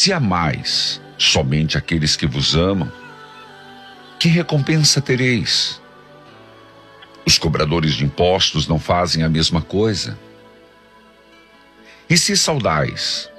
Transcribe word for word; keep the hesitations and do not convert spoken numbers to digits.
Se amais somente aqueles que vos amam, que recompensa tereis? Os cobradores de impostos não fazem a mesma coisa? E se saudais